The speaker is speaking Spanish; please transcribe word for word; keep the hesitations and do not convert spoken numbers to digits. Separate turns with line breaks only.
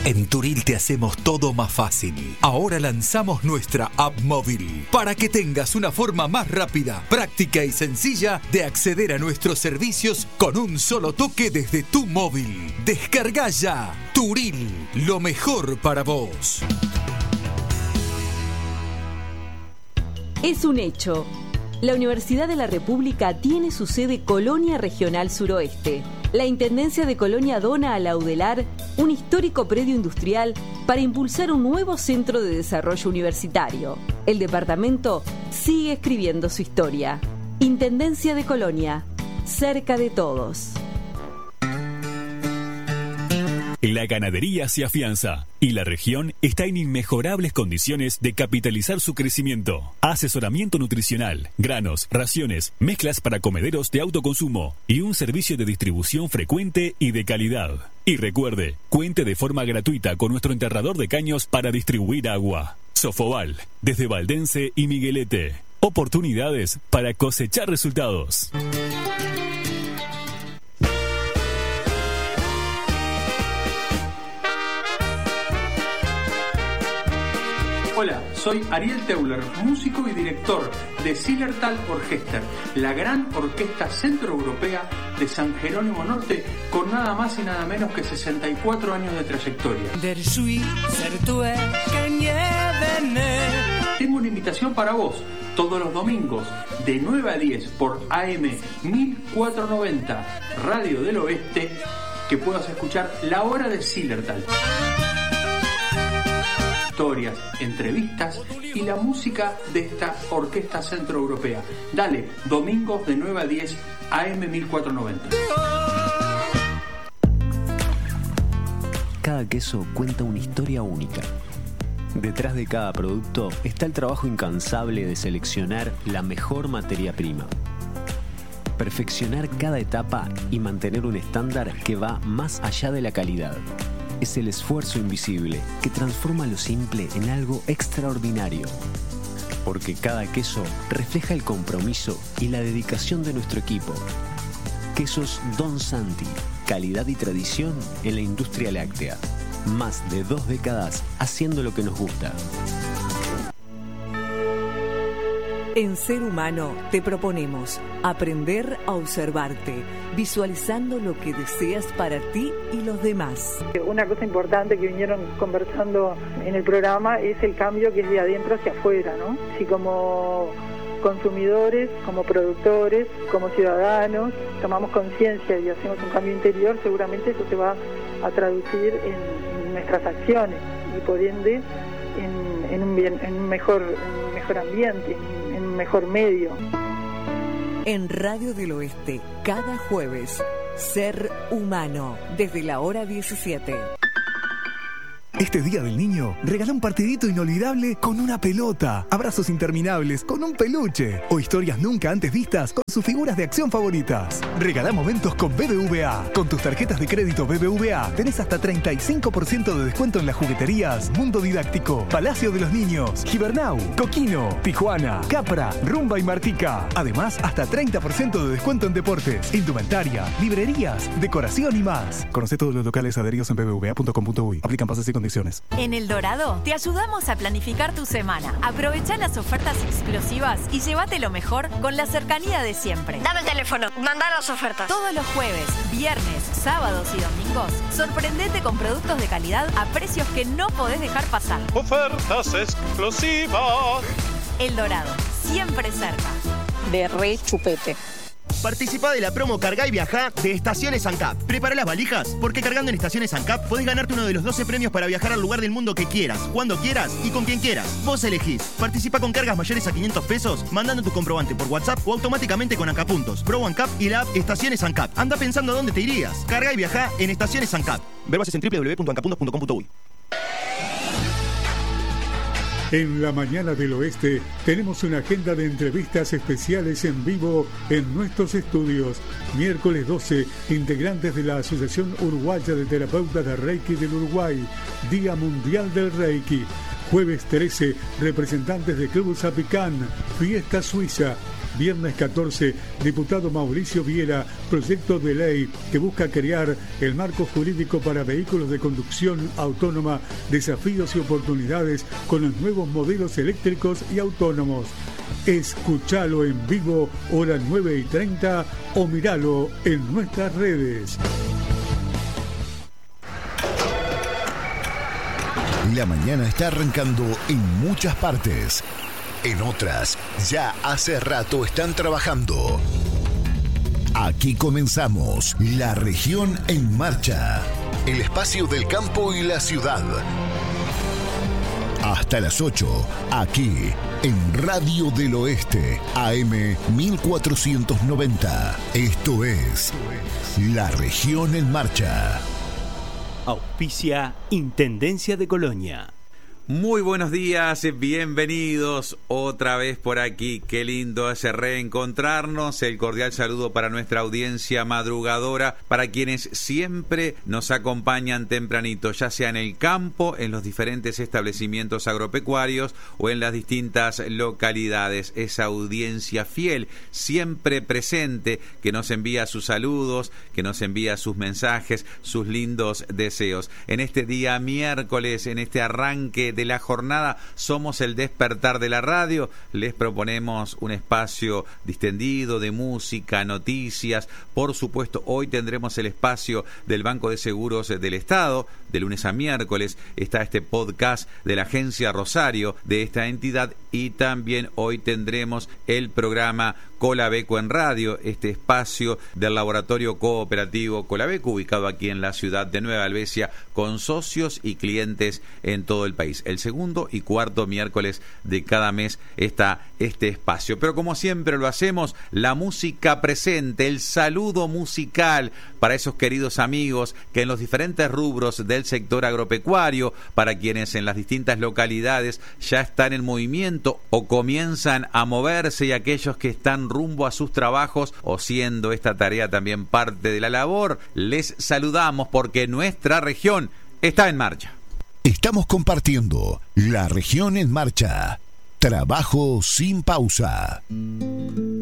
En Turil te hacemos todo más fácil. Ahora lanzamos nuestra app móvil para que tengas una forma más rápida, práctica y sencilla de acceder a nuestros servicios con un solo toque desde tu móvil. Descarga ya Turil, lo mejor para vos.
Es un hecho. La Universidad de la República tiene su sede Colonia Regional Suroeste. La Intendencia de Colonia dona a la UDELAR un histórico predio industrial para impulsar un nuevo centro de desarrollo universitario. El departamento sigue escribiendo su historia. Intendencia de Colonia, cerca de todos.
La ganadería se afianza y la región está en inmejorables condiciones de capitalizar su crecimiento. Asesoramiento nutricional, granos, raciones, mezclas para comederos de autoconsumo y un servicio de distribución frecuente y de calidad. Y recuerde, cuente de forma gratuita con nuestro enterrador de caños para distribuir agua. Sofobal, desde Valdense y Miguelete. Oportunidades para cosechar resultados.
Hola, soy Ariel Teuler, músico y director de Zillertal Orchester, la gran orquesta centroeuropea de San Jerónimo Norte, con nada más y nada menos que sesenta y cuatro años de trayectoria. Tengo una invitación para vos, todos los domingos, de nueve a diez, por A M mil cuatrocientos noventa, Radio del Oeste, que puedas escuchar La Hora de Zillertal. Historias, entrevistas y la música de esta orquesta centroeuropea. Dale, domingos de nueve a diez, A M mil cuatrocientos noventa.
Cada queso cuenta una historia única. Detrás de cada producto está el trabajo incansable de seleccionar la mejor materia prima. Perfeccionar cada etapa y mantener un estándar que va más allá de la calidad. Es el esfuerzo invisible que transforma lo simple en algo extraordinario. Porque cada queso refleja el compromiso y la dedicación de nuestro equipo. Quesos Don Santi, calidad y tradición en la industria láctea. Más de dos décadas haciendo lo que nos gusta.
En Ser Humano te proponemos aprender a observarte, visualizando lo que deseas para ti y los demás.
Una cosa importante que vinieron conversando en el programa es el cambio que es de adentro hacia afuera, ¿no? Si como consumidores, como productores, como ciudadanos, tomamos conciencia y hacemos un cambio interior, seguramente eso se va a traducir en, en nuestras acciones y por ende en, en, un, bien, en un mejor, en un mejor ambiente, en, en un mejor medio.
En Radio del Oeste, cada jueves, Ser Humano, desde la hora diecisiete.
Este Día del Niño, regala un partidito inolvidable con una pelota, abrazos interminables con un peluche o historias nunca antes vistas con sus figuras de acción favoritas. Regala momentos con B B V A. Con tus tarjetas de crédito B B V A tenés hasta treinta y cinco por ciento de descuento en las jugueterías Mundo Didáctico, Palacio de los Niños, Gibernau, Coquino, Tijuana, Capra, Rumba y Martica. Además, hasta treinta por ciento de descuento en deportes, indumentaria, librerías, decoración y más. Conoce todos los locales adheridos en b b v a punto com punto u y. Aplican pases y condiciones.
En El Dorado te ayudamos a planificar tu semana. Aprovecha las ofertas explosivas y llévate lo mejor con la cercanía de siempre.
Dame el teléfono, manda las ofertas.
Todos los jueves, viernes, sábados y domingos, sorprendete con productos de calidad a precios que no podés dejar pasar.
Ofertas explosivas.
El Dorado, siempre cerca.
De re chupete.
Participa de la promo Cargá y Viajá de Estaciones ANCAP. Prepara las valijas, porque cargando en Estaciones ANCAP podés ganarte uno de los doce premios para viajar al lugar del mundo que quieras, cuando quieras y con quien quieras. Vos elegís. Participa con cargas mayores a quinientos pesos, mandando tu comprobante por WhatsApp o automáticamente con ANCAP Puntos, Pro ANCAP y la app Estaciones ANCAP. Anda pensando a dónde te irías. Cargá y Viajá en Estaciones ANCAP. Ver bases en doble u doble u doble u punto ancapuntos punto com punto u y.
En la mañana del oeste tenemos una agenda de entrevistas especiales en vivo en nuestros estudios. Miércoles doce, integrantes de la Asociación Uruguaya de Terapeutas de Reiki del Uruguay, Día Mundial del Reiki. Jueves trece, representantes de Club Zapicán, Fiesta Suiza. Viernes catorce, diputado Mauricio Viera, proyecto de ley que busca crear el marco jurídico para vehículos de conducción autónoma, desafíos y oportunidades con los nuevos modelos eléctricos y autónomos. Escúchalo en vivo, hora nueve y treinta, o míralo en nuestras redes.
La mañana está arrancando en muchas partes. En otras, ya hace rato están trabajando. Aquí comenzamos La Región en Marcha, el espacio del campo y la ciudad. Hasta las ocho, aquí en Radio del Oeste, A M mil cuatrocientos noventa. Esto es La Región en Marcha.
Auspicia Intendencia de Colonia.
Muy buenos días, bienvenidos otra vez por aquí. Qué lindo es reencontrarnos. El cordial saludo para nuestra audiencia madrugadora, para quienes siempre nos acompañan tempranito, ya sea en el campo, en los diferentes establecimientos agropecuarios o en las distintas localidades. Esa audiencia fiel, siempre presente, que nos envía sus saludos, que nos envía sus mensajes, sus lindos deseos. En este día miércoles, en este arranque de la jornada, somos el despertar de la radio. Les proponemos un espacio distendido de música, noticias. Por supuesto, hoy tendremos el espacio del Banco de Seguros del Estado. De lunes a miércoles está este podcast de la Agencia Rosario de esta entidad, y también hoy tendremos el programa Colabeco en Radio, este espacio del Laboratorio Cooperativo Colabeco, ubicado aquí en la ciudad de Nueva Albesia, con socios y clientes en todo el país. El segundo y cuarto miércoles de cada mes está este espacio. Pero como siempre lo hacemos, la música presente, el saludo musical para esos queridos amigos que en los diferentes rubros del sector agropecuario, para quienes en las distintas localidades ya están en movimiento o comienzan a moverse, y aquellos que están rumbo a sus trabajos o siendo esta tarea también parte de la labor, les saludamos porque nuestra región está en marcha.
Estamos compartiendo La Región en Marcha. Trabajo sin pausa.